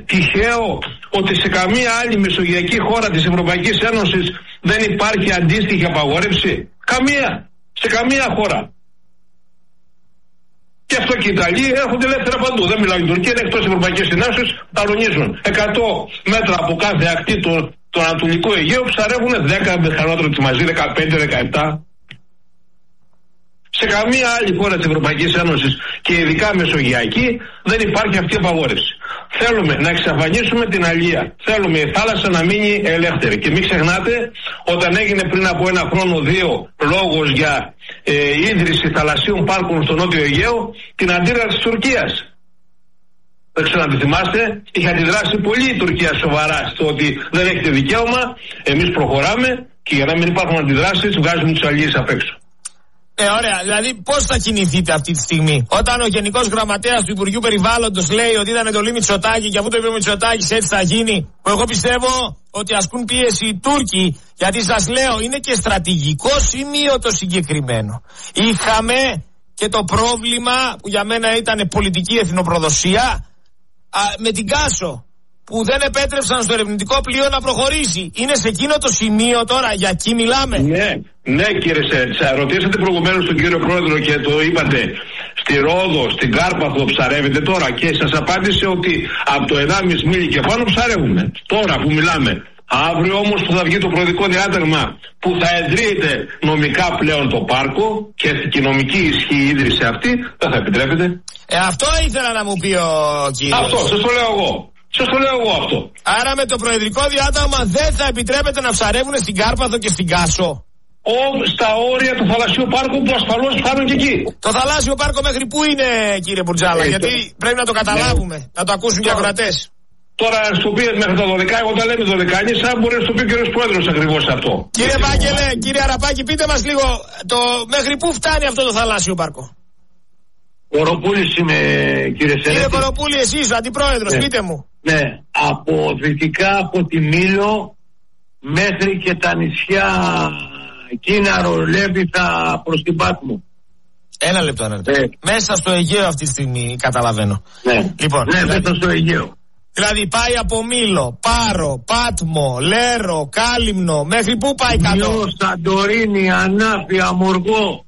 τυχαίο ότι σε καμία άλλη μεσογειακή χώρα της Ευρωπαϊκής Ένωσης δεν υπάρχει αντίστοιχη απαγόρευση? Καμία. Σε καμία χώρα. Και αυτό και οι Ιταλοί έρχονται ελεύθερα παντού. Δεν μιλάω για την Τουρκία, είναι εκτός Ευρωπαϊκής Ένωσης, ταλωνίζουν. 100 μέτρα από κάθε ακτή του Ανατολικού Αιγαίου ψαρεύουν 10 μηχανότροποι μαζί, 15-17. Σε καμία άλλη χώρα της Ευρωπαϊκής Ένωσης και ειδικά μεσογειακή δεν υπάρχει αυτή η απαγόρευση. Θέλουμε να εξαφανίσουμε την αλία. Θέλουμε η θάλασσα να μείνει ελεύθερη. Και μην ξεχνάτε, όταν έγινε πριν από 1 χρόνο 2 λόγος για ίδρυση θαλασσίων πάρκων στο Νότιο Αιγαίο, την αντίδραση της Τουρκίας. Δεν ξέρω αν τη θυμάστε, είχε αντιδράσει πολύ η Τουρκία σοβαρά στο ότι δεν έχετε δικαίωμα, εμείς προχωράμε και για να μην υπάρχουν αντιδράσεις βγάζουμε τους αλίες απ' έξω. Ωραία, δηλαδή πώς θα κινηθείτε αυτή τη στιγμή? Όταν ο Γενικός Γραμματέας του Υπουργείου Περιβάλλοντος λέει ότι ήταν εντολή Μητσοτάκη και αφού το είπε ο Μητσοτάκης έτσι θα γίνει, που εγώ πιστεύω ότι ασκούν πίεση οι Τούρκοι, γιατί σας λέω είναι και στρατηγικό σημείο το συγκεκριμένο. Είχαμε και το πρόβλημα που για μένα ήταν πολιτική εθνοπροδοσία με την Κάσο, που δεν επέτρεψαν στο ερευνητικό πλοίο να προχωρήσει. Είναι σε εκείνο το σημείο τώρα, για εκεί μιλάμε. Ναι κύριε Σέρτσα, ρωτήσατε προηγουμένως τον κύριο Πρόεδρο και το είπατε, στη Ρόδο, στην Κάρπαθο ψαρεύετε τώρα, και σας απάντησε ότι από το 1,5 μίλι και πάνω ψαρεύουμε. Τώρα που μιλάμε. Αύριο όμως που θα βγει το προεδρικό διάταγμα που θα εντρύεται νομικά πλέον το πάρκο και η νομική ισχύ η ίδρυση αυτή, δεν θα επιτρέπεται. Αυτό ήθελα να μου πει ο κύριος. Αυτό, σας το λέω εγώ. Σας το λέω εγώ αυτό. Άρα με το προεδρικό διάταγμα δεν θα επιτρέπεται να ψαρεύουν στην Κάρπαθο και στην Κάσο? Στα όρια του θαλασσίου πάρκου που ασφαλώς φτάνουν και εκεί. Το θαλάσσιο πάρκο μέχρι πού είναι, κύριε Μπουρτζάλα? Γιατί πρέπει να το καταλάβουμε, να το ακούσουν και οι ακροατές. Τώρα στο πει μέχρι τα 12, όταν λέμε 12, αν μπορεί να στο πει ο κύριος Πρόεδρος ακριβώς αυτό. Κύριε Βάγγελε, κύριε Αραπάκη, πείτε μας λίγο μέχρι πού φτάνει αυτό το θαλάσσιο πάρκο? Κοροπούλης είμαι, κύριε Σέρετη. Κύριε Κοροπούλη, εσείς ο αντιπρόεδρος, πείτε μου. Ναι, από δυτικά από τη Μήλο μέχρι και τα νησιά Κίναρο, Λέβιθα προς την Πάτμο. Ένα λεπτό. Μέσα στο Αιγαίο αυτή τη στιγμή καταλαβαίνω. Ναι, λοιπόν, μέσα στο Αιγαίο. Δηλαδή πάει από Μήλο, Πάρο, Πάτμο, Λέρο, Κάλυμνο, μέχρι πού πάει κάτω? Μιό, Σαντορίνη, Ανάφη, Αμοργό,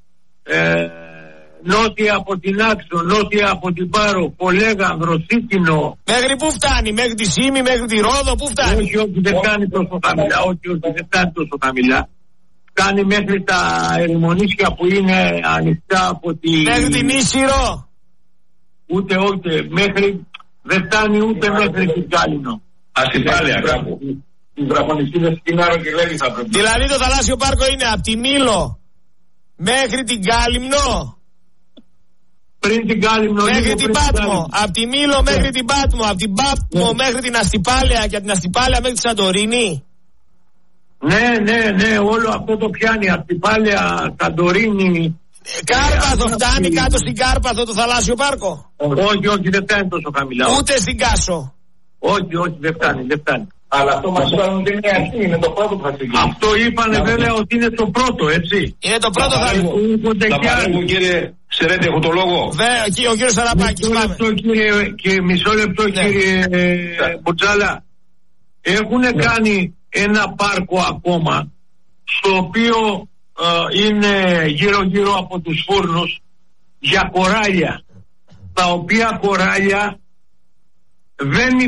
νότια από την Άξο, νότια από την Πάρο, Πολέγανδρο, Σίκινο. Μέχρι πού φτάνει? Μέχρι τη Σύμη, μέχρι τη Ρόδο, πού φτάνει? Όχι, δεν φτάνει τόσο χαμηλά. Όχι, δεν φτάνει τόσο χαμηλά. Φτάνει μέχρι τα ερημονήσια που είναι ανοιχτά από τη... Μέχρι την Ίσυρο. Ούτε, μέχρι... Δεν φτάνει ούτε μέχρι την Κάλυμνο. Αστυπάλαια κάπου. Την Βραχονιστίδα Σκηνάρο και Λέβη θα πρέπει. Δηλαδή το θαλάσσιο πάρκο είναι από τη Μήλο μέχρι την Κάλυμνο. Πριν την Κάλυμνο. Μέχρι την Πάτμο. Από τη Μήλο μέχρι την Πάτμο. Από την Πάτμο μέχρι την Αστυπάλαια και από την Αστυπάλαια μέχρι τη Σαντορίνη. Ναι, όλο αυτό το πιάνει. Αστυπάλαια, Σαντορίνη. Κάρπαθο φτάνει κάτω στην Κάρπαθο το θαλάσσιο πάρκο? Όχι, δεν φτάνει τόσο χαμηλά. Ούτε στην Κάσο? Όχι, δεν φτάνει. Αλλά αυτό μας είπαν ότι είναι αρχή, είναι το πρώτο που θα ξεκινήσει. Αυτό είπανε βέβαια ότι είναι το πρώτο, έτσι. Είναι το πρώτο θα παρέμβω κύριε Σερέτη, έχω το λόγο. Βέβαια, ο κύριος Σαραπάκης, πάμε. Μισό λεπτό κύριε Μπουρτζάλα. Έχουν κάνει ένα πάρκο ακόμα, στο οποίο είναι γύρω από τους φούρνους, για κοράλια, τα οποία κοράλια δεν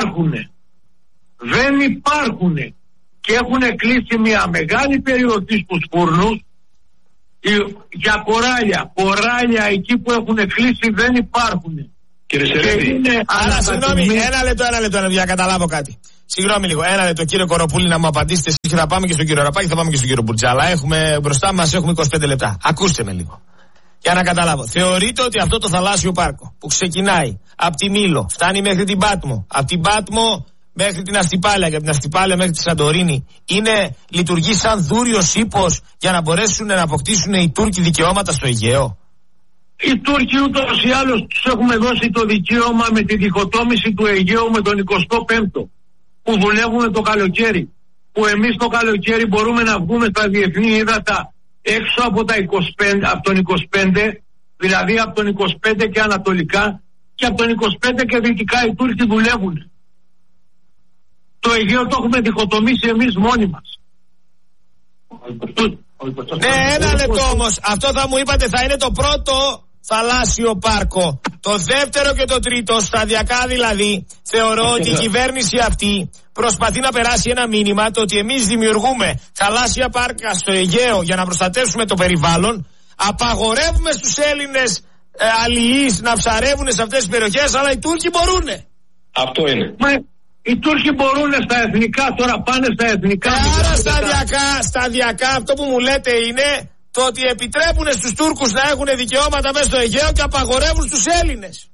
υπάρχουν και έχουν κλείσει μια μεγάλη περιοχή στους φούρνους για κοράλια εκεί που έχουν κλείσει δεν υπάρχουν. Κύριε Σερέτη, αλλά συγγνώμη, ένα λεπτό για να καταλάβω κάτι. Συγγνώμη λίγο, ένα λεπτό κύριε Κοροπούλη να μου απαντήσετε εσείς και θα πάμε και στον κύριο Ραπάκη, θα πάμε και στον κύριο Μπουρτζάλα. Μπροστά μας έχουμε 25 λεπτά. Ακούστε με λίγο. Για να καταλάβω. Θεωρείτε ότι αυτό το θαλάσσιο πάρκο που ξεκινάει από τη Μήλο, φτάνει μέχρι την Πάτμο, από την Πάτμο μέχρι την Αστυπάλαια και από την Αστυπάλαια μέχρι τη Σαντορίνη, λειτουργεί σαν δούριος ύπος για να μπορέσουν να αποκτήσουν οι Τούρκοι δικαιώματα στο Αιγαίο? Οι Τούρκοι ούτως ή άλλως τους έχουμε δώσει το δικαίωμα με τη διχοτόμηση του Αιγαίου με τον 25ο, που δουλεύουν το καλοκαίρι. Που εμείς το καλοκαίρι μπορούμε να βγούμε στα διεθνή ύδατα έξω από τον 25, δηλαδή από τον 25 και ανατολικά, και από τον 25 και δυτικά οι Τούρκοι δουλεύουν. Το Αιγαίο το έχουμε διχοτομήσει εμείς μόνοι μας. Ναι, ένα λεπτό όμως. Αυτό θα μου είπατε θα είναι το πρώτο θαλάσσιο πάρκο. Το δεύτερο και το τρίτο, σταδιακά δηλαδή, θεωρώ ότι η κυβέρνηση αυτή προσπαθεί να περάσει ένα μήνυμα το ότι εμείς δημιουργούμε θαλάσσια πάρκα στο Αιγαίο για να προστατεύσουμε το περιβάλλον. Απαγορεύουμε στους Έλληνες αλληλείς να ψαρεύουν σε αυτές τις περιοχές, αλλά οι Τούρκοι μπορούνε. Αυτό είναι. Οι Τούρκοι μπορούν στα εθνικά, τώρα πάνε στα εθνικά. Άρα σταδιακά αυτό που μου λέτε είναι το ότι επιτρέπουν στους Τούρκους να έχουν δικαιώματα μέσα στο Αιγαίο και απαγορεύουν στους Έλληνες.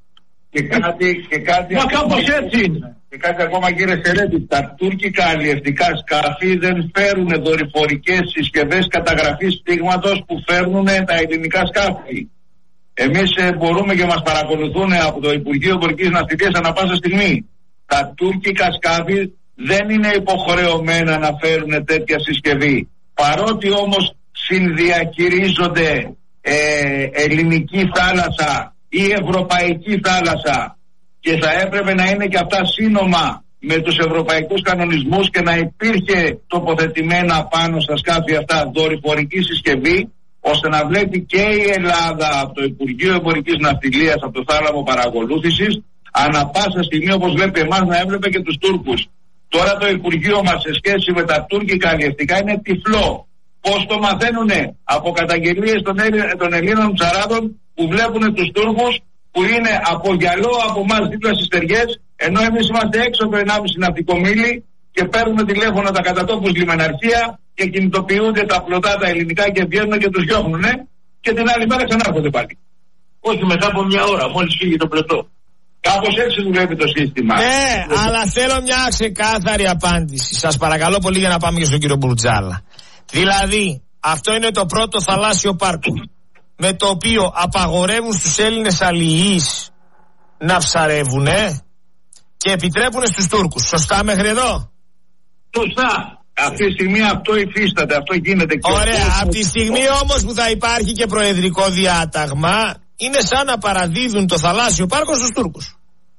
Και κάτι μα κάπως έτσι είναι. Και κάτι ακόμα, κύριε Σερέτη, τα τουρκικά αλλιευτικά σκάφη δεν φέρουν δορυφορικές συσκευές καταγραφής στίγματος που φέρνουν τα ελληνικά σκάφη. Εμείς μπορούμε και μας παρακολουθούν από το Υπουργείο Εμπορικής Ναυτιλίας ανά πάσα στιγμή. Τα τουρκικά σκάφη δεν είναι υποχρεωμένα να φέρουν τέτοια συσκευή. Παρότι όμως συνδιαχειρίζονται ελληνική θάλασσα ή ευρωπαϊκή θάλασσα και θα έπρεπε να είναι και αυτά σύνομα με τους ευρωπαϊκούς κανονισμούς και να υπήρχε τοποθετημένα πάνω στα σκάφη αυτά δορυφορική συσκευή, ώστε να βλέπει και η Ελλάδα από το Υπουργείο Εμπορικής Ναυτιλίας, από το θάλαμο παρακολούθησης, ανά πάσα στιγμή όπως βλέπει εμάς να έβλεπε και τους Τούρκους. Τώρα το Υπουργείο μας σε σχέση με τα τουρκικά αλλιευτικά είναι τυφλό. Πώς το μαθαίνουνε? Από καταγγελίες των Ελλήνων ψαράδων που βλέπουν τους Τούρκους που είναι από γυαλό από εμάς δίπλα στις στεριές, ενώ εμείς είμαστε έξω από το 1,5 ναυτικό μίλι και παίρνουμε τηλέφωνα τα κατατόπους λιμεναρχεία και κινητοποιούνται τα πλωτά τα ελληνικά και βγαίνουν και τους διώχνουνε και την άλλη μέρα ξανάρχονται πάλι. Όχι, μετά από μια ώρα, μόλις φύγει το πλωτό. Κάπως έτσι δουλεύει το σύστημα. Ναι, αλλά θέλω μια ξεκάθαρη απάντηση. Σας παρακαλώ πολύ για να πάμε και στον κύριο Μπουρτζάλα. Δηλαδή, αυτό είναι το πρώτο θαλάσσιο πάρκο με το οποίο απαγορεύουν στους Έλληνες αλληλείς να ψαρεύουν και επιτρέπουν στους Τούρκους. Σωστά μέχρι εδώ? Σωστά. Αυτή τη στιγμή αυτό υφίσταται, αυτό γίνεται. Ωραία, από τη στιγμή όμως που θα υπάρχει και προεδρικό διάταγμα, είναι σαν να παραδίδουν το θαλάσσιο πάρκο στους Τούρκους.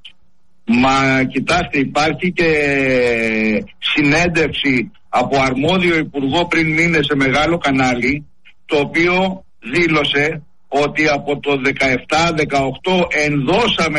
Μα κοιτάξτε, υπάρχει και συνέντευξη από αρμόδιο υπουργό πριν μήνες σε μεγάλο κανάλι, το οποίο δήλωσε ότι από το 17-18 ενδώσαμε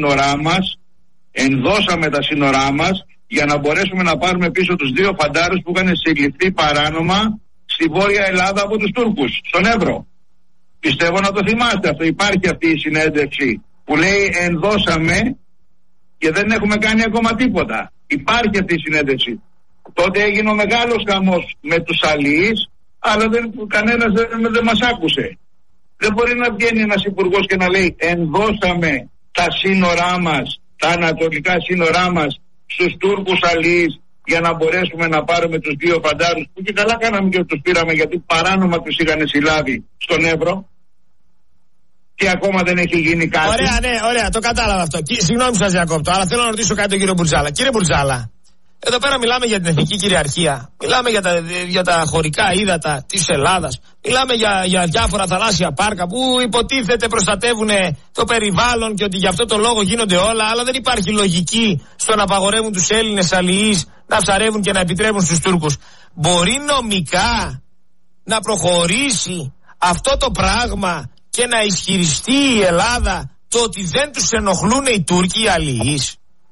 τα σύνορά μας για να μπορέσουμε να πάρουμε πίσω τους 2 φαντάρους που είχαν συλληφθεί παράνομα στη Βόρεια Ελλάδα από τους Τούρκους, στον Εύρο. Πιστεύω να το θυμάστε αυτό. Υπάρχει αυτή η συνέντευξη που λέει ενδώσαμε και δεν έχουμε κάνει ακόμα τίποτα. Υπάρχει αυτή η συνέντευξη. Τότε έγινε ο μεγάλος χαμός με τους αλληλείς, αλλά κανένας δεν μας άκουσε. Δεν μπορεί να βγαίνει ένας υπουργός και να λέει ενδώσαμε τα σύνορά μας, τα ανατολικά σύνορά μας στους Τούρκους αλληλείς για να μπορέσουμε να πάρουμε τους 2 φαντάρους που και καλά κάναμε και τους πήραμε γιατί παράνομα τους είχαν συλλάβει στον Εύρο και ακόμα δεν έχει γίνει κάτι. Ωραία, ναι, ωραία, το κατάλαβα αυτό. Συγγνώμη που σας διακόπτω, αλλά θέλω να ρωτήσω κάτι τον κύριο Μπουρτζάλα. Κύριε Μπουρτζάλα, εδώ πέρα μιλάμε για την εθνική κυριαρχία, μιλάμε για τα χωρικά ύδατα της Ελλάδας, μιλάμε για διάφορα θαλάσσια πάρκα που υποτίθεται προστατεύουν το περιβάλλον και ότι γι' αυτό το λόγο γίνονται όλα, αλλά δεν υπάρχει λογική στο να απαγορεύουν τους Έλληνες αλληλείς να ψαρεύουν και να επιτρέπουν στους Τούρκους. Μπορεί νομικά να προχωρήσει αυτό το πράγμα και να ισχυριστεί η Ελλάδα το ότι δεν τους ενοχλούν οι Τούρκοι οι αλληλείς?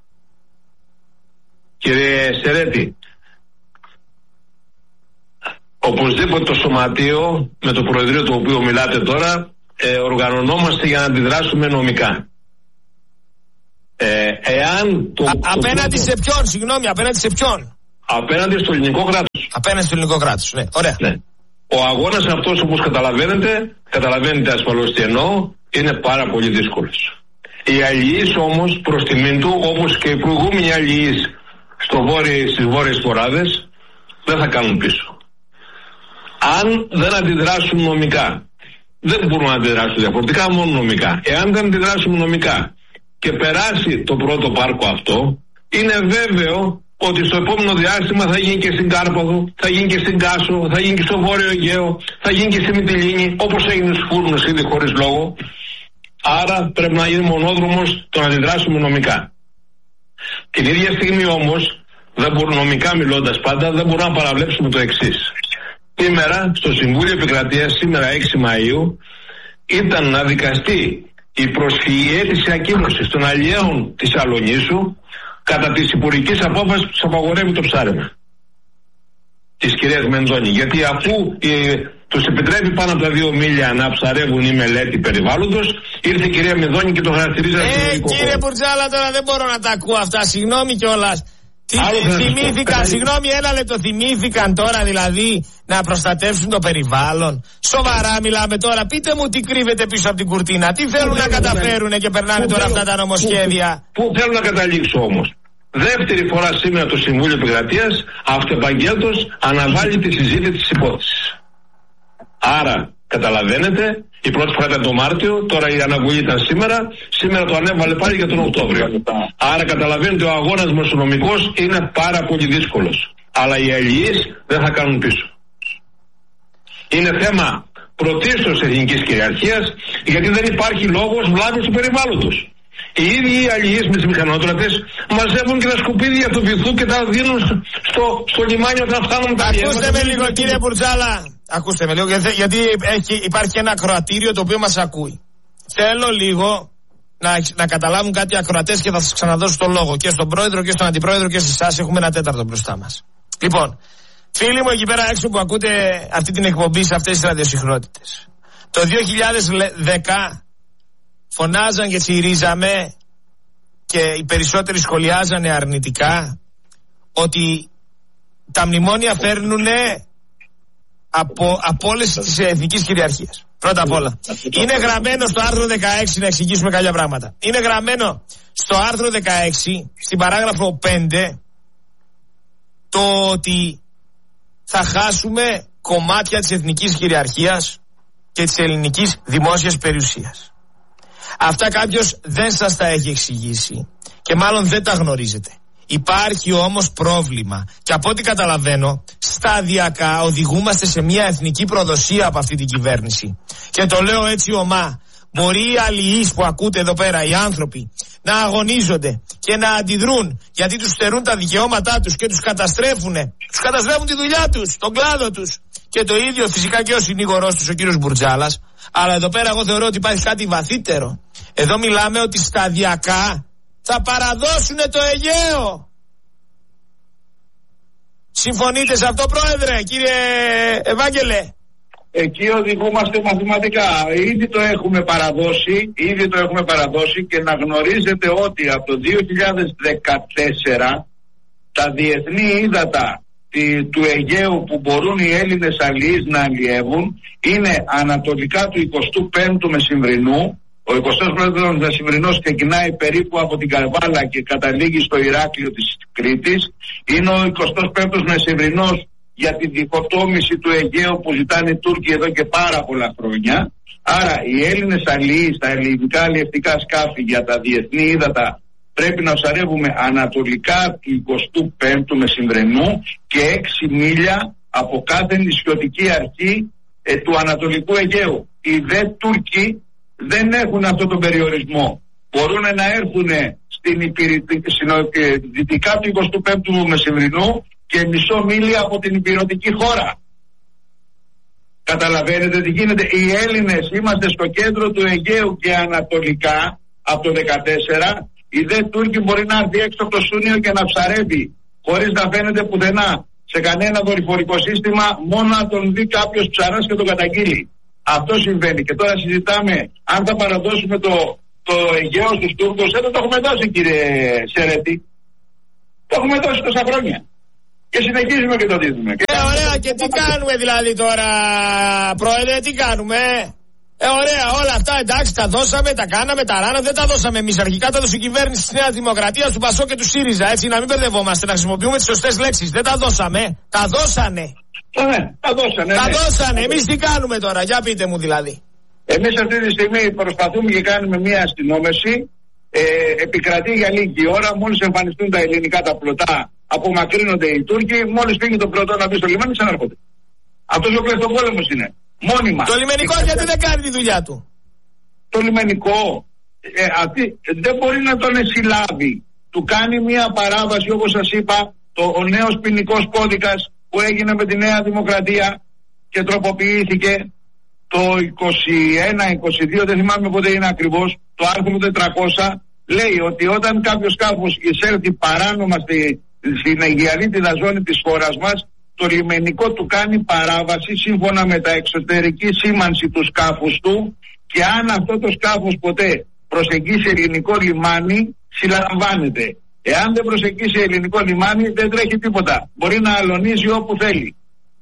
Κύριε Σερέτη, οπωσδήποτε το Σωματείο με το Προεδρείο το οποίο μιλάτε τώρα οργανωνόμαστε για να αντιδράσουμε νομικά. Απέναντι σε ποιον, συγγνώμη, απέναντι σε ποιον? Απέναντι στο ελληνικό κράτος. Απέναντι στο ελληνικό κράτος, ναι, ωραία. Ναι. Ο αγώνας αυτός, όπως καταλαβαίνετε ασφαλώς τι εννοώ, είναι πάρα πολύ δύσκολος. Οι αλληλείς όμως προς τιμήν του, όπως και οι προηγούμενοι αλληλείς στις βόρειες φοράδες, δεν θα κάνουν πίσω. Αν δεν αντιδράσουν νομικά, δεν μπορούν να αντιδράσουν διαφορετικά, μόνο νομικά. Εάν δεν αντιδράσουν νομικά και περάσει το πρώτο πάρκο αυτό, είναι βέβαιο ότι στο επόμενο διάστημα θα γίνει και στην Κάρπαθο, θα γίνει και στην Κάσο, θα γίνει και στο Βόρειο Αιγαίο, θα γίνει και στη Μυτιλήνη, όπως έγινε στους Φούρνους ήδη χωρίς λόγο. Άρα πρέπει να γίνει μονόδρομος το να αντιδράσουμε νομικά. Την ίδια στιγμή όμως δεν μπορούν, νομικά μιλώντας πάντα, δεν μπορούμε να παραβλέψουμε το εξής. Σήμερα, στο Συμβούλιο Επικρατείας, σήμερα 6 Μαΐου, ήταν να δικαστεί η προσφυγή αίτηση ακύρωσης των αλλιέων της Αλονίσου κατά της υπουργικής απόφασης που τους απαγορεύει το ψάρεμα της κυρίας Μενδώνη. Γιατί αφού τους επιτρέπει πάνω από τα 2 μίλια να ψαρεύουν η μελέτη περιβάλλοντος, ήρθε η κυρία Μενδώνη και το χαρακτηρίζει κύριε Μπουρτζάλα, τώρα δεν μπορώ να τα ακούω αυτά, συγγνώμη κιόλας. Θυμήθηκαν, συγγνώμη, ένα λεπτό, θυμήθηκαν τώρα δηλαδή να προστατεύσουν το περιβάλλον? Σοβαρά μιλάμε τώρα? Πείτε μου τι κρύβεται πίσω από την κουρτίνα. Τι θέλουν να καταφέρουν και περνάνε τώρα αυτά τα νομοσχέδια? Πού θέλω να καταλήξω όμως? Δεύτερη φορά σήμερα το Συμβούλιο Επικρατείας αυτοεπαγγέλτος αναβάλει τη συζήτηση της υπόθεσης. Άρα καταλαβαίνετε, η πρώτη φορά ήταν το Μάρτιο, τώρα η αναβολή ήταν σήμερα το ανέβαλε πάλι για τον Οκτώβριο. Άρα καταλαβαίνετε, ο αγώνας μεσονομικός είναι πάρα πολύ δύσκολος. Αλλά οι αλληλείς δεν θα κάνουν πίσω. Είναι θέμα πρωτίστως εθνικής κυριαρχίας, γιατί δεν υπάρχει λόγος βλάβης του περιβάλλοντος. Οι ίδιοι οι αλληλείς με τις μηχανότρατες μαζεύουν και τα σκουπίδια του βυθού και τα δίνουν στο λιμάνι όταν φτάνουν τα αλλιεύματα. Ακούστε με λίγο, κύριε Μπουρτζάλα. Ακούστε με λίγο, γιατί υπάρχει ένα ακροατήριο το οποίο μας ακούει. Θέλω λίγο να καταλάβουν κάτι οι ακροατές και θα σας ξαναδώσω το λόγο και στον πρόεδρο και στον αντιπρόεδρο και σε εσάς. Έχουμε ένα τέταρτο μπροστά μας. Λοιπόν, φίλοι μου εκεί πέρα έξω που ακούτε αυτή την εκπομπή σε αυτές τις ραδιοσυχνότητες, το 2010 φωνάζαν και τσιρίζαμε και οι περισσότεροι σχολιάζανε αρνητικά ότι τα μνημόνια φέρνουνε από όλες τις εθνικές κυριαρχίες. Πρώτα απ' όλα. Είναι γραμμένο στο άρθρο 16, να εξηγήσουμε κάποια πράγματα. Είναι γραμμένο στο άρθρο 16, στην παράγραφο 5, το ότι θα χάσουμε κομμάτια της εθνικής κυριαρχίας και της ελληνικής δημόσιας περιουσίας. Αυτά κάποιος δεν σας τα έχει εξηγήσει και μάλλον δεν τα γνωρίζετε. Υπάρχει όμως πρόβλημα και από ό,τι καταλαβαίνω σταδιακά οδηγούμαστε σε μια εθνική προδοσία από αυτή την κυβέρνηση. Και το λέω έτσι ομά. Μπορεί οι αλληλείς που ακούτε εδώ πέρα, οι άνθρωποι, να αγωνίζονται και να αντιδρούν γιατί τους στερούν τα δικαιώματά τους και τους καταστρέφουν. Τους καταστρέφουν τη δουλειά τους, τον κλάδο τους. Και το ίδιο φυσικά και ο συνήγορός τους, ο κύριος Μπουρτζάλας. Αλλά εδώ πέρα εγώ θεωρώ ότι υπάρχει κάτι βαθύτερο. Εδώ μιλάμε ότι σταδιακά θα παραδώσουν το Αιγαίο. Συμφωνείτε σε αυτό, πρόεδρε, κύριε Ευάγγελε? Εκεί οδηγούμαστε μαθηματικά. Ήδη το έχουμε παραδώσει και να γνωρίζετε ότι από το 2014 τα διεθνή ύδατα του Αιγαίου που μπορούν οι Έλληνες αλληλείς να αλλιεύουν είναι ανατολικά του 25ου Μεσημβρινού. Ο 25ος Μεσημβρινός ξεκινάει περίπου από την Καρβάλα και καταλήγει στο Ηράκλειο της Κρήτης. Είναι ο 25ος Μεσημβρινός για τη διχοτόμηση του Αιγαίου που ζητάνε οι Τούρκοι εδώ και πάρα πολλά χρόνια. Άρα οι Έλληνες αλληλείς, τα ελληνικά αλλιευτικά σκάφη για τα διεθνή ύδατα πρέπει να ψαρεύουμε ανατολικά του 25ου Μεσημβρινού και 6 μίλια από κάθε νησιωτική αρχή του Ανατολικού Αιγαίου. Οι δε Τούρκοι δεν έχουν αυτό τον περιορισμό. Μπορούν να έρθουν δυτικά του 25ου Μεσημβρινού και μισό μίλια από την υπηρετική χώρα. Καταλαβαίνετε τι γίνεται? Οι Έλληνες είμαστε στο κέντρο του Αιγαίου και ανατολικά από το 14. Οι δε Τούρκοι μπορεί να έρθει έξω από το Σούνιο και να ψαρεύει χωρίς να φαίνεται πουθενά σε κανένα δορυφορικό σύστημα, μόνο να τον δει κάποιος ψαράς και τον καταγγείλει. Αυτό συμβαίνει. Και τώρα συζητάμε αν θα παραδώσουμε το Αιγαίο στους Τούρκους. Δεν το έχουμε δώσει, κύριε Σερέτη. Το έχουμε δώσει τόσα χρόνια. Και συνεχίζουμε και το δίνουμε. Ωραία, και τι κάνουμε δηλαδή τώρα, πρόεδρε, τι κάνουμε? Ωραία, όλα αυτά εντάξει, τα δώσαμε, τα κάναμε, τα ράναμε, δεν τα δώσαμε εμείς. Αρχικά τα δώσε η κυβέρνηση της Νέας Δημοκρατίας, του Πασό και του ΣΥΡΙΖΑ. Έτσι, να μην μπερδευόμαστε, να χρησιμοποιούμε τις σωστές λέξεις. Δεν τα δώσαμε, τα δώσανε. Τα δώσανε. Τα δώσανε. Εμείς τι κάνουμε τώρα, για πείτε μου δηλαδή. Εμείς αυτή τη στιγμή προσπαθούμε και κάνουμε μια αστυνόμευση. Επικρατεί για λίγη ώρα, μόλις εμφανιστούν τα ελληνικά τα πλωτά, απομακρύνονται οι Τούρκοι, μόλις φύγει το πλωτό να μπει στο λιμάνι, ξανάρχονται. Αυτός ο κλεφτοπόλεμος είναι. Μόνιμα. Το λιμενικό γιατί δεν κάνει τη δουλειά του? Το λιμενικό δεν μπορεί να τον συλλάβει. Του κάνει μια παράβαση, όπως σας είπα, ο νέος ποινικός κώδικας που έγινε με τη Νέα Δημοκρατία και τροποποιήθηκε το 21-22, δεν θυμάμαι πότε είναι ακριβώς, το άρθρο 400 λέει ότι όταν κάποιο σκάφος εισέλθει παράνομα στην αιγιαλίτιδα ζώνη της χώρας μας, το λιμενικό του κάνει παράβαση σύμφωνα με τα εξωτερική σήμανση του σκάφους του, και αν αυτό το σκάφος ποτέ προσεγγίσει ελληνικό λιμάνι, συλλαμβάνεται. Εάν δεν προσεγγίσει ελληνικό λιμάνι, δεν τρέχει τίποτα. Μπορεί να αλωνίζει όπου θέλει.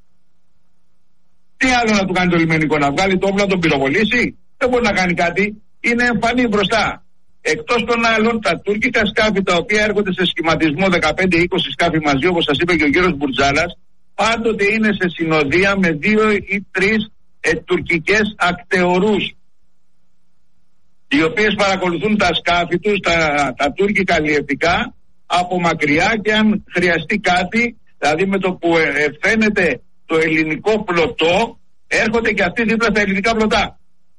Τι άλλο να του κάνει το λιμενικό, να βγάλει το όπλο να τον πυροβολήσει? Δεν μπορεί να κάνει κάτι. Είναι εμφανή μπροστά. Εκτός των άλλων, τα τουρκικά σκάφη τα οποία έρχονται σε σχηματισμό 15-20 σκάφη μαζί, όπως σας είπε και ο κύριος Μπουρτζάλας, πάντοτε είναι σε συνοδεία με 2 ή 3 τουρκικές ακτεωρούς, οι οποίες παρακολουθούν τα σκάφη τους, τα τουρκικά αλλιευτικά, από μακριά, και αν χρειαστεί κάτι, δηλαδή με το που φαίνεται το ελληνικό πλωτό, έρχονται και αυτοί δίπλα στα ελληνικά πλωτά.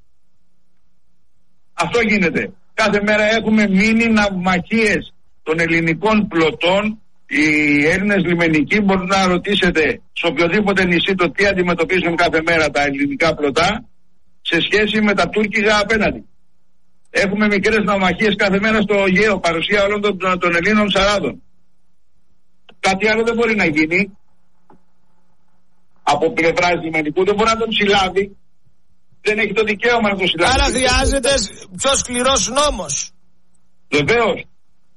Αυτό γίνεται. Κάθε μέρα έχουμε μείνει ναυμαχίες των ελληνικών πλωτών. Οι Έλληνες λιμενικοί, μπορείτε να ρωτήσετε σε οποιοδήποτε νησί το τι αντιμετωπίζουν κάθε μέρα τα ελληνικά πλωτά σε σχέση με τα τουρκικά απέναντι. Έχουμε μικρές ναυμαχίες κάθε μέρα στο Αιγαίο, παρουσία όλων των Ελλήνων σαράδων. Κάτι άλλο δεν μπορεί να γίνει από πλευράς λιμενικού, δεν μπορεί να τον συλλάβει. Δεν έχει το δικαίωμα να τον συλλάβει. Άρα χρειάζεται πιο σκληρός νόμος. Βεβαίως.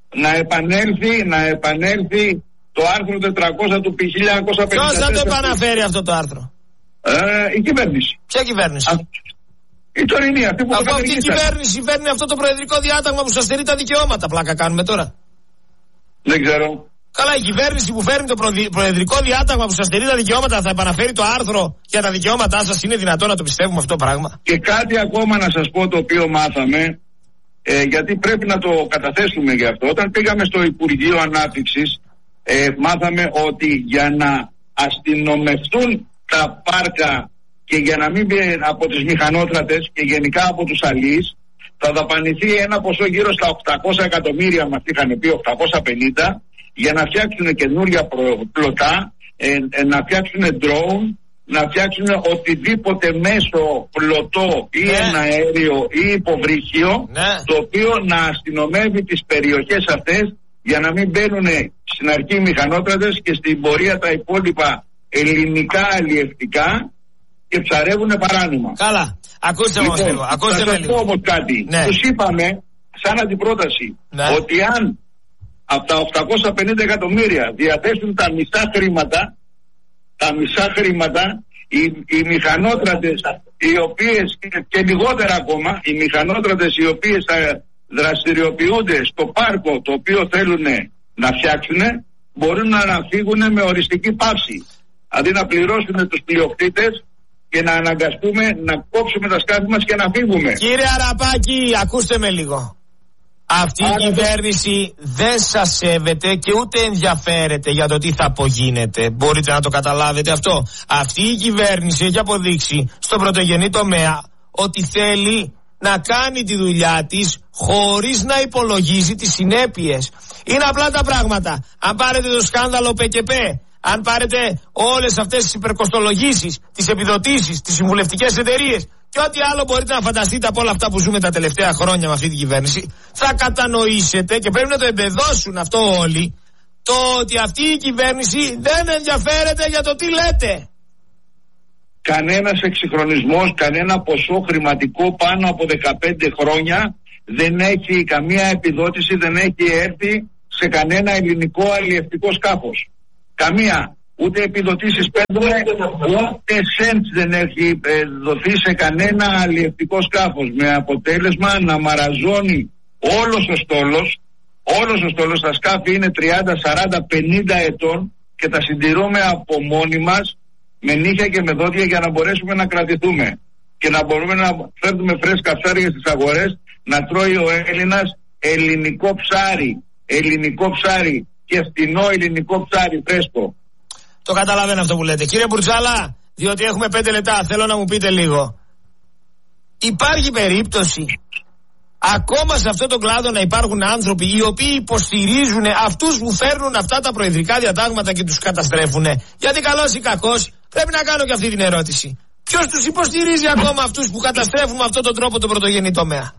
Να επανέλθει το άρθρο 400 του 1954. Ποιος θα το επαναφέρει αυτό το άρθρο? Η κυβέρνηση. Ποια κυβέρνηση? Η τωρινή, αυτή που αφού αυτή η κυβέρνηση φέρνει αυτό το προεδρικό διάταγμα που σας στερεί τα δικαιώματα, πλάκα κάνουμε τώρα? Δεν ξέρω. Καλά, η κυβέρνηση που φέρνει το προεδρικό διάταγμα που σας στερεί τα δικαιώματα θα επαναφέρει το άρθρο για τα δικαιώματά σας? Είναι δυνατόν να το πιστεύουμε αυτό το πράγμα? Και κάτι ακόμα να σας πω, το οποίο μάθαμε, γιατί πρέπει να το καταθέσουμε γι' αυτό. Όταν πήγαμε στο Υπουργείο Ανάπτυξης, μάθαμε ότι για να αστυνομευτούν τα πάρκα και για να μην μπει από τις μηχανότρατες και γενικά από τους αλείς, θα δαπανηθεί ένα ποσό γύρω στα 800 εκατομμύρια, μας είχαν πει 850, για να φτιάξουν καινούρια πλωτά, να φτιάξουν drone, να φτιάξουν οτιδήποτε μέσο πλωτό ή ένα αέριο ή υποβρύχιο, το οποίο να αστυνομεύει τις περιοχές αυτές για να μην μπαίνουν στην αρχή οι μηχανότρατες και στην πορεία τα υπόλοιπα ελληνικά αλλιευτικά και ψαρεύουν παράνομα. Καλά, ακούστε όμως λίγο. Θα σας πω όμως κάτι. Τους είπαμε σαν αντιπρόταση ότι αν από τα 850 εκατομμύρια διαθέσουν τα μισά χρήματα, οι μηχανότρατες οι οποίες, και λιγότερα ακόμα, οι μηχανότρατες οι οποίες θα δραστηριοποιούνται στο πάρκο το οποίο θέλουν να φτιάξουν, μπορούν να αναφύγουν με οριστική πάυση. Αντί να πληρώσουν τους πλειοκτήτες και να αναγκαστούμε να κόψουμε τα σκάφη μας και να φύγουμε. Κύριε Αραπάκη, ακούστε με λίγο. Αυτή η κυβέρνηση δεν σας σέβεται και ούτε ενδιαφέρεται για το τι θα απογίνεται. Μπορείτε να το καταλάβετε αυτό? Αυτή η κυβέρνηση έχει αποδείξει στον πρωτογενή τομέα ότι θέλει να κάνει τη δουλειά της χωρίς να υπολογίζει τις συνέπειες. Είναι απλά τα πράγματα. Αν πάρετε το σκάνδαλο ΠΚΠ, αν πάρετε όλες αυτές τις υπερκοστολογήσεις, τις επιδοτήσεις, τις συμβουλευτικές εταιρείες και ό,τι άλλο μπορείτε να φανταστείτε από όλα αυτά που ζούμε τα τελευταία χρόνια με αυτή την κυβέρνηση, θα κατανοήσετε, και πρέπει να το εμπεδώσουν αυτό όλοι, το ότι αυτή η κυβέρνηση δεν ενδιαφέρεται για το τι λέτε. Κανένας εξυγχρονισμός, κανένα ποσό χρηματικό πάνω από 15 χρόνια δεν έχει, καμία επιδότηση δεν έχει έρθει σε κανένα ελληνικό αλλιευτικό σκάφος. Καμία. Ούτε επιδοτήσεις παίρνουμε, ούτε σέντς δεν έχει δοθεί σε κανένα αλλιευτικό σκάφος, με αποτέλεσμα να μαραζώνει όλος ο στόλος. Τα σκάφη είναι 30, 40, 50 ετών και τα συντηρούμε από μόνοι μας με νύχια και με δόντια για να μπορέσουμε να κρατηθούμε και να μπορούμε να φέρνουμε φρέσκα ψάρια στις αγορές, να τρώει ο Έλληνας ελληνικό ψάρι και φτηνό ελληνικό ψάρι φρέσκο. Το καταλαβαίνω αυτό που λέτε. Κύριε Μπουρτζάλα, διότι έχουμε 5 λεπτά, θέλω να μου πείτε λίγο. Υπάρχει περίπτωση Ακόμα σε αυτόν τον κλάδο να υπάρχουν άνθρωποι οι οποίοι υποστηρίζουν αυτούς που φέρνουν αυτά τα προεδρικά διατάγματα και τους καταστρέφουν. Γιατί καλός ή κακός πρέπει να κάνω και αυτή την ερώτηση. Ποιος τους υποστηρίζει ακόμα αυτούς που καταστρέφουν με αυτόν τον τρόπο τον πρωτογενή τομέα?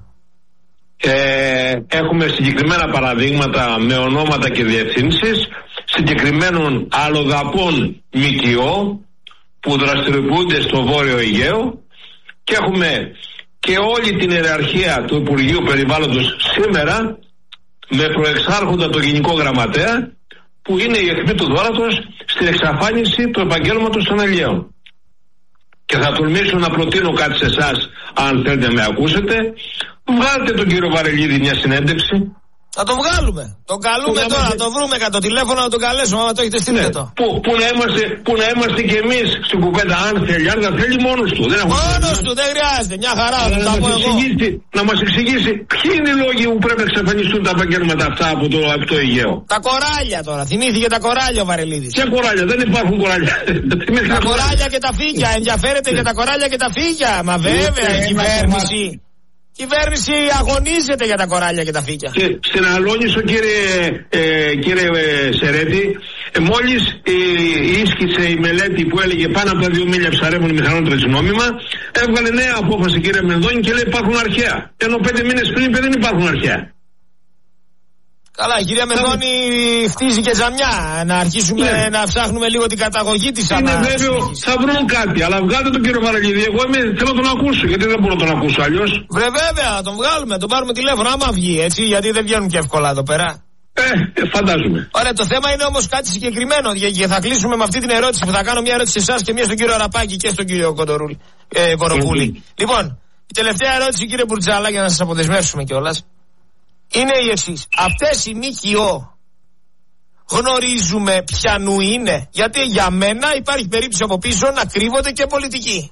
Έχουμε συγκεκριμένα παραδείγματα με ονόματα και διευθύνσεις συγκεκριμένων αλλοδαπών ΜΚΟ που δραστηριοποιούνται στο Βόρειο Αιγαίο και έχουμε και όλη την ιεραρχία του Υπουργείου Περιβάλλοντος σήμερα με προεξάρχοντα το Γενικό Γραμματέα που είναι η αιχμή του δώρατος στην εξαφάνιση του επαγγέλματος των αλλιέων. Και θα τολμήσω να προτείνω κάτι σε εσάς, αν θέλετε να με ακούσετε, βγάλτε τον κύριο Βαρελίδη μια συνέντευξη. Θα τον βγάλουμε. Τον καλούμε τώρα, να τον βρούμε κατά το τηλέφωνο να τον καλέσουμε. Άμα το έχετε στείλει το. Που να είμαστε κι εμείς στην κουβέντα. Αν θέλει, αν δεν θέλει, μόνος του. Μόνος του, δεν χρειάζεται. Μια χαρά, θα τα πω εγώ. Να μας εξηγήσει ποιοι είναι οι λόγοι που πρέπει να εξαφανιστούν τα επαγγέλματα αυτά από το Αιγαίο. Τα κοράλια τώρα. Θυμήθηκε τα κοράλια ο Βαρελίδης. Ποια κοράλια, δεν υπάρχουν κοράλια. Τα κοράλια και τα φύκια. Ενδιαφέρεται για τα κοράλια και τα φύκια. Μα βέβαια η κυβέρνηση. Η κυβέρνηση αγωνίζεται για τα κοράλια και τα φύκια. Και στην Αλόνισο, κύριε Σερέτη, μόλις ίσχυσε η μελέτη που έλεγε πάνω από τα 2 μίλια ψαρεύουν μηχανότρες νόμιμα, έβγαλε νέα απόφαση, κύριε Μενδώνη, και λέει υπάρχουν αρχαία. Ενώ 5 μήνες πριν είπε δεν υπάρχουν αρχαία. Καλά, η κυρία Μενδώνη χτίζει και ζαμιά. Να αρχίσουμε να ψάχνουμε λίγο την καταγωγή της. Είναι βέβαιο, θα βρουν κάτι. Αλλά βγάλτε τον κύριο Βαρελίδη. Εγώ θέλω να τον ακούσω. Γιατί δεν μπορώ να τον ακούσω αλλιώς. Βέβαια, να τον βγάλουμε, να τον πάρουμε τηλέφωνο. Άμα βγει, έτσι. Γιατί δεν βγαίνουν και εύκολα εδώ πέρα. Φαντάζομαι. Ωραία, το θέμα είναι όμως κάτι συγκεκριμένο. Και θα κλείσουμε με αυτή την ερώτηση που θα κάνω μια ερώτηση σε εσάς και μια στον κύριο Αραπάκη και στον κύριο Κοροπούλη. Λοιπόν, η τελευταία ερώτηση, κύριε Μπουρτζάλα, για να σας αποδεσμεύσουμε κιόλας. Είναι η εξής. Αυτές οι ΜΚΟ γνωρίζουμε ποιανού είναι? Γιατί για μένα υπάρχει περίπτωση από πίσω να κρύβονται και πολιτικοί.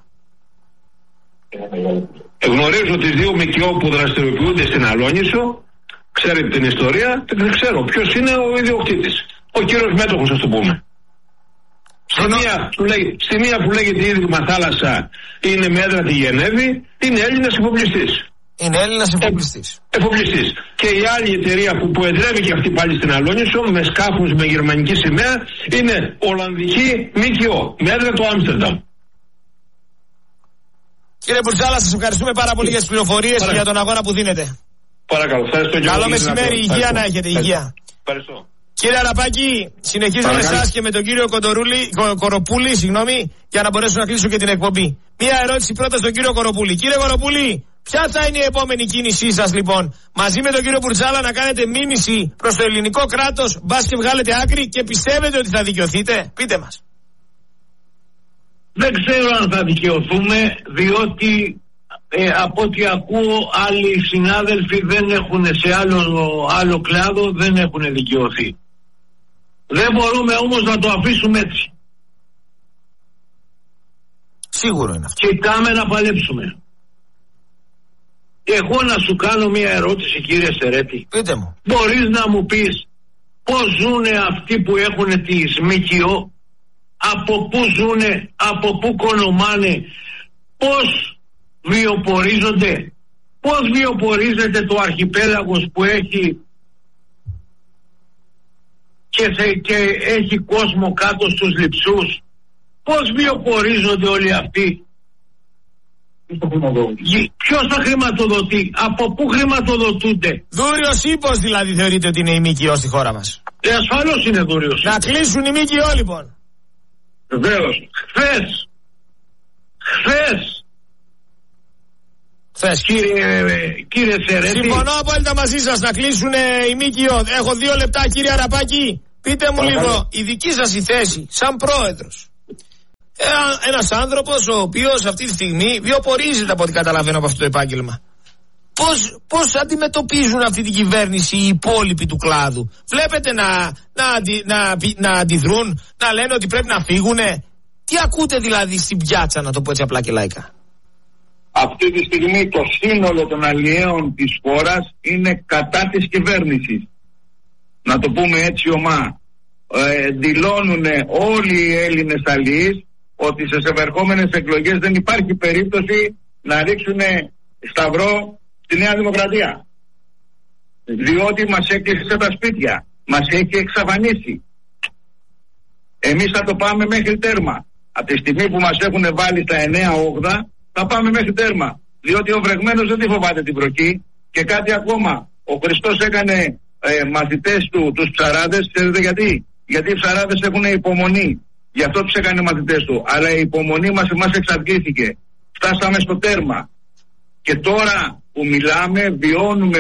Γνωρίζω τις 2 ΜΚΟ που δραστηριοποιούνται στην Αλόνισο. Ξέρετε την ιστορία? Δεν ξέρω ποιος είναι ο ιδιοκτήτης. Ο κύριος μέτοχος, ας το πούμε. Στη μία που λέγεται η Ίδρυμα Θάλασσα είναι με έδρα τη Γενέβη, είναι Έλληνας εφοπλιστής. Είναι Έλληνας εφοπλιστής. Και η άλλη εταιρεία που εδρεύει και αυτή πάλι στην Αλόνισο με σκάφους με γερμανική σημαία είναι Ολλανδική ΜΚΟ με έδρα το Άμστερνταμ. Κύριε Μπουρτζάλα, σας ευχαριστούμε πάρα πολύ για τις πληροφορίες και για τον αγώνα που δίνετε. Παρακαλώ. Καλό μεσημέρι, υγεία να έχετε. Υγεία. Ευχαριστώ. Κύριε Αραπάκη, συνεχίζω με εσάς και με τον κύριο Κοροπούλη, για να μπορέσω να κλείσω και την εκπομπή. Μία ερώτηση πρώτα στον κύριο Κοροπούλη. Κύριε Κοροπούλη, ποια θα είναι η επόμενη κίνησή σας λοιπόν? Μαζί με τον κύριο Μπουρτζάλα να κάνετε μήνυση προς το ελληνικό κράτος, μπας και βγάλετε άκρη, και πιστεύετε ότι θα δικαιωθείτε? Πείτε μας. Δεν ξέρω αν θα δικαιωθούμε, διότι από ό,τι ακούω άλλοι συνάδελφοι δεν έχουν σε άλλο κλάδο, δεν έχουν δικαιωθεί. Δεν μπορούμε όμως να το αφήσουμε έτσι. Σίγουρο είναι αυτό. Κοιτάμε να παλέψουμε. Εγώ να σου κάνω μια ερώτηση, κύριε Σερέτη. Πείτε μου. Μπορείς να μου πεις πώς ζουνε αυτοί που έχουν τις ΜΚΟ, από πού ζουνε, από πού κονομάνε, πώς βιοπορίζονται, πώς βιοπορίζεται το αρχιπέλαγος που έχει και έχει κόσμο κάτω στους λειψούς, πώς βιοπορίζονται όλοι αυτοί? Ποιος θα χρηματοδοτεί, από πού χρηματοδοτούνται? Δούριος ύπος δηλαδή θεωρείτε ότι είναι η ΜΚΟ στη χώρα μας? Ασφαλώς είναι δούριος. Να κλείσουν οι ΜΚΟ λοιπόν. Βεβαίως. Χθες κύριε Σερέτη. Συμφωνώ απόλυτα μαζί σας, να κλείσουν οι ΜΚΟ. Έχω 2 λεπτά, κύριε Αραπάκη. Πείτε μου λίγο η δική σας η θέση σαν πρόεδρος. Ένας άνθρωπος ο οποίος αυτή τη στιγμή βιοπορίζεται, από ό,τι καταλαβαίνω, από αυτό το επάγγελμα. Πώς αντιμετωπίζουν αυτή την κυβέρνηση οι υπόλοιποι του κλάδου? Βλέπετε να αντιδρούν, να λένε ότι πρέπει να φύγουνε? Τι ακούτε δηλαδή στην πιάτσα, να το πω έτσι απλά και λαϊκά? Αυτή τη στιγμή το σύνολο των αλλιέων της χώρας είναι κατά της κυβέρνησης. Να το πούμε έτσι ομά. Δηλώνουν όλοι οι Έλληνες αλλιείς ότι στις επερχόμενες εκλογές δεν υπάρχει περίπτωση να ρίξουν σταυρό στη Νέα Δημοκρατία. Διότι μας έκλεισε τα σπίτια, μας έχει εξαφανίσει. Εμείς θα το πάμε μέχρι τέρμα. Από τη στιγμή που μας έχουν βάλει στα 9-8, θα πάμε μέχρι τέρμα. Διότι ο βρεγμένος δεν τη φοβάται την βροχή. Και κάτι ακόμα, ο Χριστός έκανε μαθητές του, τους ψαράδες, ξέρετε γιατί? Γιατί οι ψαράδες έχουν υπομονή. Γι' αυτό τους έκανε μαθητές του. Αλλά η υπομονή μας εξαντλήθηκε. Φτάσαμε στο τέρμα. Και τώρα που μιλάμε, βιώνουμε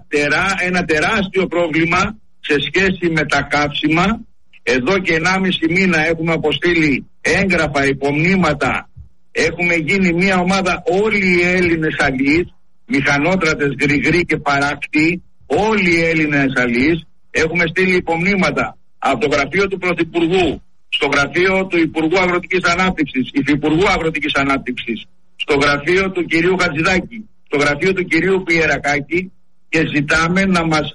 ένα τεράστιο πρόβλημα σε σχέση με τα καύσιμα. Εδώ και 1,5 μήνα έχουμε αποστείλει έγγραφα, υπομνήματα. Έχουμε γίνει μια ομάδα, όλοι οι Έλληνες αλληλείς, μηχανότρατες, γρηγροί και παράκτοι, όλοι οι Έλληνες αλληλείς, έχουμε στείλει υπομνήματα από το γραφείο του Πρωθυπουργού, στο γραφείο του Υπουργού Αγροτικής Ανάπτυξης, Υφυπουργού Αγροτικής Ανάπτυξης, στο γραφείο του κυρίου Χατζηδάκη, στο γραφείο του κυρίου Πιερακάκη, και ζητάμε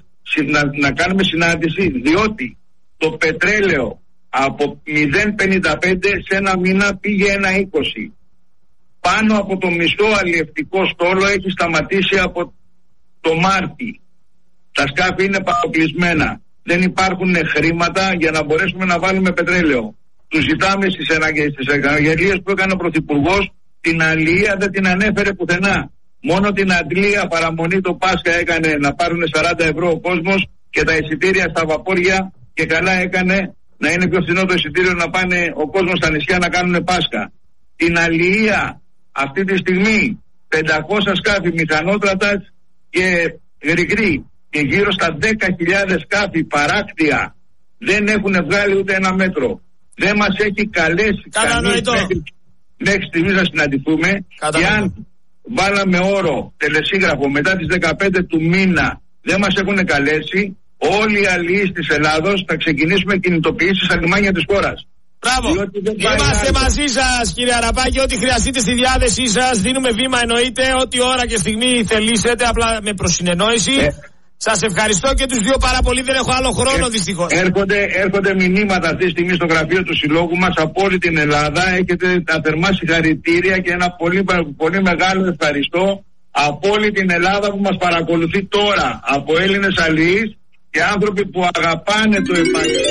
να κάνουμε συνάντηση, διότι το πετρέλαιο από 0,55 σε ένα μήνα πήγε 1,20. Πάνω από το μισό αλλιευτικό στόλο έχει σταματήσει από το Μάρτι. Τα σκάφη είναι παροπλισμένα. Δεν υπάρχουν χρήματα για να μπορέσουμε να βάλουμε πετρέλαιο. Τους ζητάμε στις αναγγελίες που έκανε ο Πρωθυπουργός, την αλληλεία δεν την ανέφερε πουθενά. Μόνο την αντλία παραμονή το Πάσχα έκανε να πάρουν 40 ευρώ ο κόσμος και τα εισιτήρια στα βαπόρια, και καλά έκανε να είναι πιο φθηνό το εισιτήριο να πάνε ο κόσμος στα νησιά να κάνουν Πάσχα. Την αλληλεία αυτή τη στιγμή 500 σκάφη μηχανότρατας και γρηγροί και γύρω στα 10.000 σκάφη παράκτια δεν έχουν βγάλει ούτε ένα μέτρο. Δεν μας έχει καλέσει κανείς μέχρι στιγμής να συναντηθούμε. Και αν βάλαμε όρο τελεσίγραφο μετά τις 15 του μήνα, δεν μας έχουν καλέσει. Όλοι οι αλληλείς της Ελλάδος θα ξεκινήσουμε κινητοποιήσεις στα λιμάνια της χώρας. Μπράβο. Είμαστε μαζί σας, κύριε Αραπάκη. Ό,τι χρειαστείτε στη διάθεσή σας. Δίνουμε βήμα, εννοείται. Ό,τι ώρα και στιγμή θελήσετε, απλά με προσυνεννόηση. Σας ευχαριστώ και τους δύο πάρα πολύ. Δεν έχω άλλο χρόνο δυστυχώς. Έρχονται μηνύματα αυτή τη στιγμή στο γραφείο του Συλλόγου μας από όλη την Ελλάδα. Έχετε τα θερμά συγχαρητήρια και ένα πολύ, πολύ μεγάλο ευχαριστώ από όλη την Ελλάδα που μας παρακολουθεί τώρα. Από Έλληνες αλληλείς και άνθρωποι που αγαπάνε το επάγγελμα.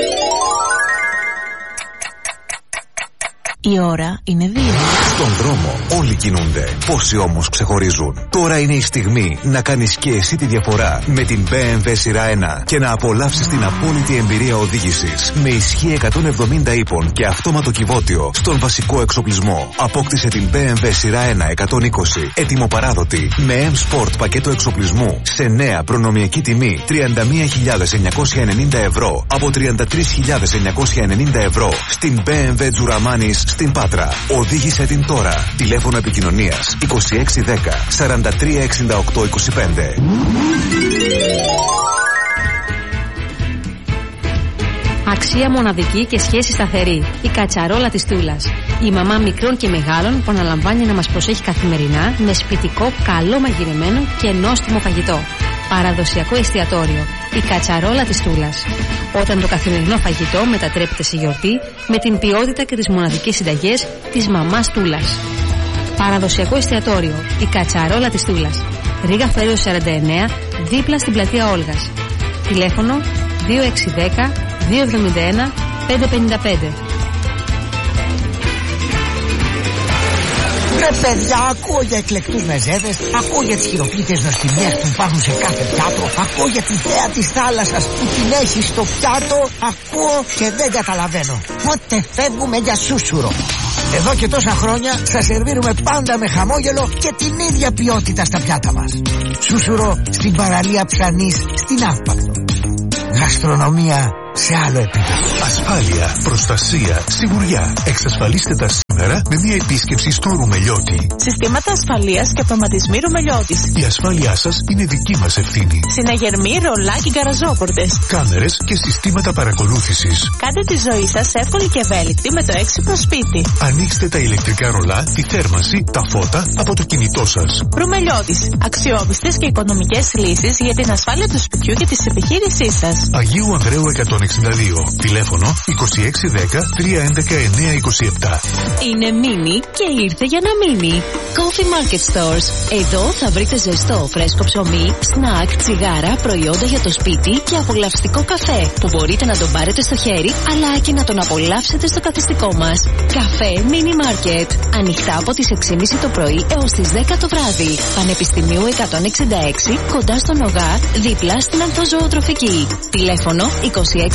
Η ώρα είναι 2. Στον δρόμο όλοι κινούνται. Πόσοι όμως ξεχωρίζουν. Τώρα είναι η στιγμή να κάνεις και εσύ τη διαφορά με την BMW σειρά 1 και να απολαύσεις την απόλυτη εμπειρία οδήγησης με ισχύ 170 ύπων και αυτόματο κυβότιο στον βασικό εξοπλισμό. Απόκτησε την BMW σειρά 1 120 έτοιμο-παράδοτη με M-Sport πακέτο εξοπλισμού σε νέα προνομιακή τιμή 31.990 ευρώ από 33.990 ευρώ στην BMW Τζουραμάνης στην Πάτρα. Οδήγησε την τώρα. Τηλέφωνο επικοινωνίας 2610 4368 25. Αξία μοναδική και σχέση σταθερή. Η κατσαρόλα της Τούλας. Η μαμά μικρών και μεγάλων που αναλαμβάνει να μας προσέχει καθημερινά με σπιτικό, καλό μαγειρεμένο και νόστιμο φαγητό. Παραδοσιακό εστιατόριο. Η κατσαρόλα της Τούλας. Όταν το καθημερινό φαγητό μετατρέπεται σε γιορτή με την ποιότητα και τις μοναδικές συνταγές της μαμάς Τούλας. Παραδοσιακό εστιατόριο. Η κατσαρόλα της Τούλας. Ρήγα Φέρεως 49, δίπλα στην πλατεία Όλγας. Τηλέφωνο 2610 271 555. Ρε παιδιά, ακούω για εκλεκτούς μεζέδες, ακούω για τις χειροποίητες νοστιμιές που υπάρχουν σε κάθε πιάτο, ακούω για τη θέα της θάλασσας που την έχει στο πιάτο, ακούω και δεν καταλαβαίνω. Πότε φεύγουμε για σούσουρο. Εδώ και τόσα χρόνια σας σερβίρουμε πάντα με χαμόγελο και την ίδια ποιότητα στα πιάτα μας. Σούσουρο στην παραλία Ψανής στην Αύπακτο. Γαστρονομία σε άλλο επίπεδο. Ασφάλεια, προστασία, σιγουριά. Εξασφαλίστε τα σήμερα με μια επίσκεψη στο Ρουμελιώτη. Συστήματα ασφαλείας και αυτοματισμοί Ρουμελιώτης. Η ασφάλειά σας είναι δική μας ευθύνη. Συναγερμοί, ρολά και γκαραζόπορτες. Κάμερες και συστήματα παρακολούθησης. Κάντε τη ζωή σας εύκολη και ευέλικτη με το έξυπνο σπίτι. Ανοίξτε τα ηλεκτρικά ρολά, τη θέρμανση, τα φώτα από το κινητό σας. Ρουμελιώτης. Αξιόπιστες και οικονομικές λύσεις για την ασφάλεια του σπιτιού και της επιχείρησής σας. Αγίου Ανδρέου 162. Τηλέφωνο 2610 311 927. Είναι μίνι και ήρθε για να μείνει. Coffee Market Stores. Εδώ θα βρείτε ζεστό, φρέσκο ψωμί, σνακ, τσιγάρα, προϊόντα για το σπίτι και απολαυστικό καφέ που μπορείτε να τον πάρετε στο χέρι αλλά και να τον απολαύσετε στο καθιστικό μας. Καφέ Mini Market. Ανοιχτά από τις 6.30 το πρωί έως τις 10 το βράδυ. Πανεπιστημίου 166 κοντά στον ΟΓΑ, δίπλα στην Ανθοζωοτροφική. Τηλέφωνο 2610 453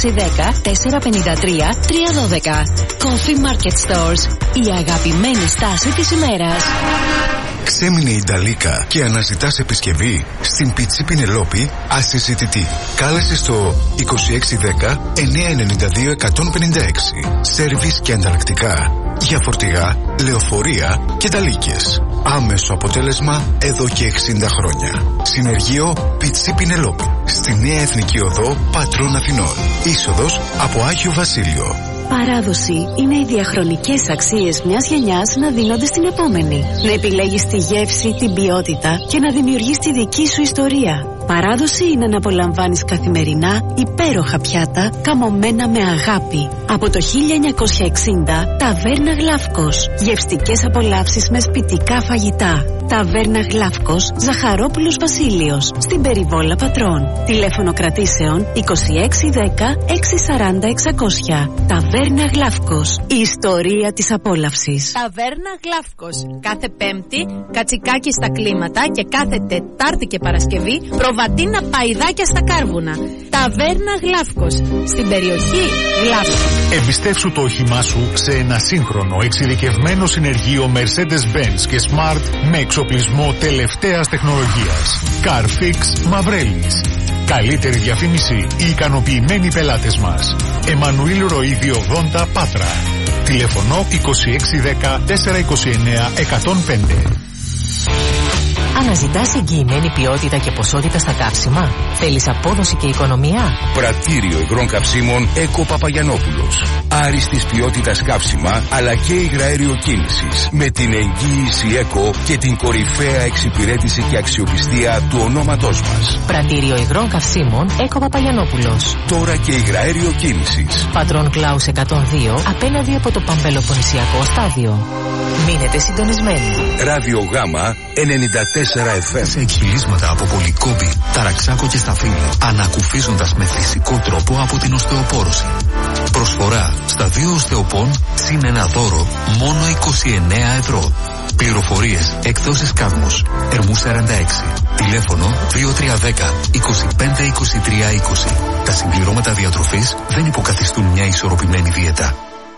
312. Coffee Market Stores. Η αγαπημένη στάση της ημέρας. Ξέμεινε η Νταλίκα και αναζητάς επισκευή? Στην Πιτσί Πινελόπη ασυζητητή. Κάλεσε στο 2610 992 156. Σέρβις και ανταλλακτικά για φορτηγά, λεωφορεία και ταλίκες. Άμεσο αποτέλεσμα εδώ και 60 χρόνια. Συνεργείο Πιτσί Πινελόπη. Στη Νέα Εθνική Οδό Πατρών Αθηνών. Είσοδος από Άγιο Βασίλειο. Παράδοση είναι οι διαχρονικές αξίες μιας γενιάς να δίνονται στην επόμενη. Να επιλέγεις τη γεύση, την ποιότητα και να δημιουργείς τη δική σου ιστορία. Παράδοση είναι να απολαμβάνεις καθημερινά υπέροχα πιάτα καμωμένα με αγάπη. Από το 1960, Ταβέρνα Γλαύκος. Γευστικές απολαύσεις με σπιτικά φαγητά. Ταβέρνα Γλαύκος, Ζαχαρόπουλος Βασίλειος, στην Περιβόλα Πατρών. Τηλέφωνο κρατήσεων 2610 640 600. Ταβέρνα Γλαύκος. Η ιστορία της απόλαυσης. Ταβέρνα Γλαύκος. Κάθε Πέμπτη κατσικάκι στα κλίματα και κάθε Τετάρτη και Παρασκευή προβατίνα παϊδάκια στα κάρβουνα. Ταβέρνα Γλαύκος. Στην περιοχή Γλαύκος. Εμπιστεύσου το όχημά σου σε ένα σύγχρονο εξειδικευμένο συνεργείο Mercedes-Benz και Smart με εξοπλισμό τελευταίας τεχνολογίας. Carfix Μαυρέλης. Καλύτερη διαφήμιση οι ικανοποιημένοι πελάτες μας. Εμμανουήλ Ροίδη 80 Πάτρα. Τηλέφωνο 2610 429 105. Αναζητάς εγγυημένη ποιότητα και ποσότητα στα καύσιμα? Θέλεις απόδοση και οικονομία? Πρατήριο υγρών καυσίμων Έκο Παπαγιανόπουλος. Άριστης ποιότητας καύσιμα αλλά και υγραέριο κίνησης. Με την εγγύηση Έκο και την κορυφαία εξυπηρέτηση και αξιοπιστία του ονόματός μας. Πρατήριο υγρών καυσίμων Έκο Παπαγιανόπουλος. Τώρα και υγραέριο κίνησης. Πατρών Κλάους 102 απέναντι από το Παμπελοποννησιακό στάδιο. Μείνετε συντονισμένοι. Ράδιο Γάμα 94 FM. Σε εκχυλίσματα από Πολυκόμπη, Ταραξάκο και Σταφύλι, ανακουφίζοντας με φυσικό τρόπο από την οστεοπόρωση. Προσφορά στα 2 οστεοπών συν ένα δώρο μόνο 29 ευρώ. Πληροφορίες εκδόσεις Κάδμος, Ερμού 46. Τηλέφωνο 2310 25 23 20. Τα συμπληρώματα διατροφής δεν υποκαθιστούν μια ισορροπημένη δίαιτα.